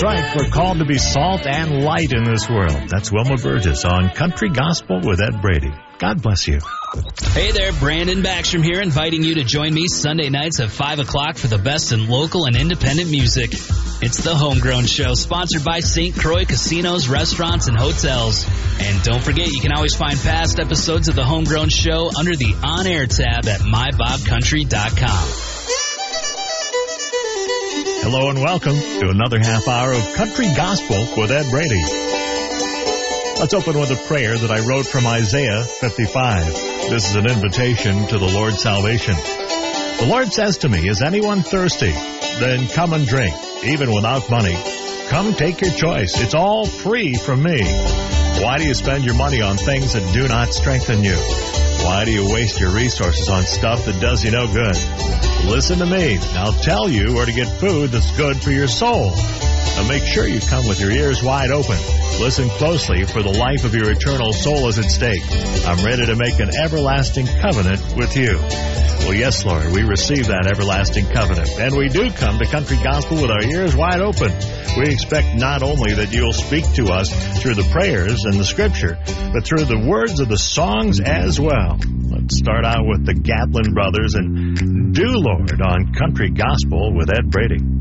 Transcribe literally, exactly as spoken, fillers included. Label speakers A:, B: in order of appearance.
A: Right, we're called to be salt and light in this world. That's Wilma Burgess on Country Gospel with Ed Brady. God bless you.
B: Hey there, Brandon Backstrom here, inviting you to join me Sunday nights at five o'clock for the best in local and independent music. It's the Homegrown Show, sponsored by Saint Croix Casinos, Restaurants, and Hotels. And don't forget, you can always find past episodes of the Homegrown Show under the On Air tab at my bob country dot com.
A: Hello and welcome to another half hour of Country Gospel with Ed Brady. Let's open with a prayer that I wrote from Isaiah fifty-five. This is an invitation to the Lord's salvation. The Lord says to me, is anyone thirsty? Then come and drink, even without money. Come take your choice. It's all free from me. Why do you spend your money on things that do not strengthen you? Why do you waste your resources on stuff that does you no good? Listen to me. I'll tell you where to get food that's good for your soul. Now make sure you come with your ears wide open. Listen closely, for the life of your eternal soul is at stake. I'm ready to make an everlasting covenant with you. Well, yes, Lord, we receive that everlasting covenant. And we do come to Country Gospel with our ears wide open. We expect not only that you'll speak to us through the prayers and the Scripture, but through the words of the songs as well. Let's start out with the Gatlin Brothers and Do Lord on Country Gospel with Ed Brady.